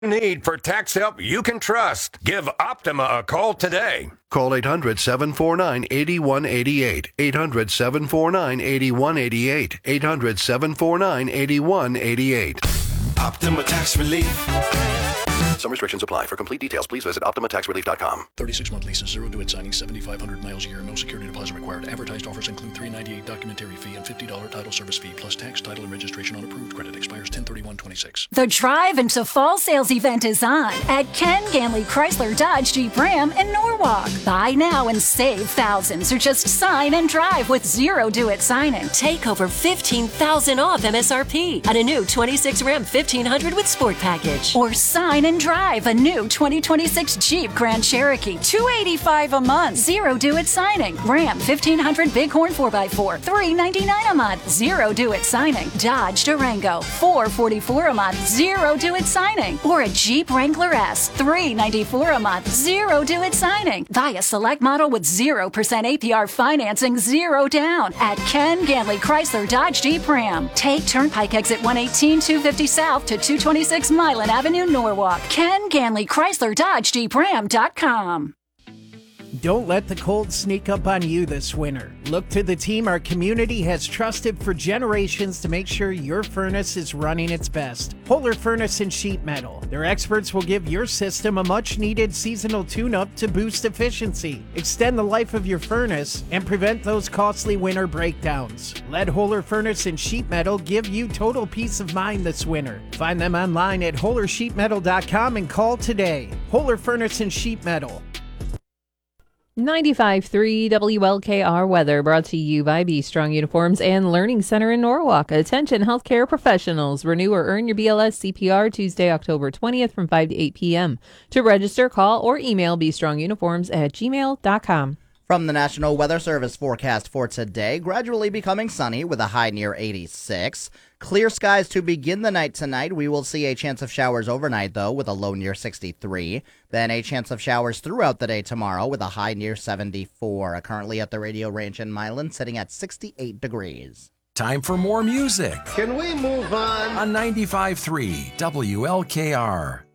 Need for tax help you can trust. Give Optima a call today. Call 800-749-8188. 800-749-8188. 800-749-8188. Optima Tax Relief. Some restrictions apply. For complete details, please visit OptimaTaxRelief.com. 36-month leases, 0 due at signing, 7,500 miles a year, no security deposit required. Advertised offers include $398 documentary fee and $50 title service fee, plus tax, title, and registration on approved credit. Expires 10/31/26. The Drive into Fall sales event is on at Ken Ganley Chrysler Dodge Jeep Ram in Norwalk. Buy now and save thousands, or just sign and drive with 0 due at signing. Take over $15,000 off MSRP on a new 26 Ram 1500 with Sport Package. Or sign and drive a new 2026 Jeep Grand Cherokee, $285 a month, 0 due at signing. Ram 1500 Bighorn 4x4, $399 a month, 0 due at signing. Dodge Durango, $444 a month, 0 due at signing. Or a Jeep Wrangler S, $394 a month, 0 due at signing. Buy a select model with 0% APR financing, 0 down at Ken Ganley Chrysler Dodge Jeep Ram. Take Turnpike exit 118 250 South to 226 Milan Avenue, Norwalk. Ken Ganley Chrysler Dodge Jeep Ram.com. Don't let the cold sneak up on you this winter. Look to the team our community has trusted for generations to make sure your furnace is running its best. Holler Furnace and Sheet Metal. Their experts will give your system a much-needed seasonal tune-up to boost efficiency, extend the life of your furnace, and prevent those costly winter breakdowns. Let Holler Furnace and Sheet Metal give you total peace of mind this winter. Find them online at HollerSheetMetal.com and call today. Holler Furnace and Sheet Metal. 95.3 WLKR weather brought to you by B Strong Uniforms and Learning Center in Norwalk. Attention healthcare professionals. Renew or earn your BLS CPR Tuesday, October 20th from 5 to 8 p.m. To register, call or email bstronguniforms@gmail.com. From the National Weather Service forecast for today, gradually becoming sunny with a high near 86. Clear skies to begin the night tonight. We will see a chance of showers overnight, though, with a low near 63. Then a chance of showers throughout the day tomorrow with a high near 74. Currently at the Radio Ranch in Milan, sitting at 68 degrees. Time for more music. Can we move on? On 95.3 WLKR.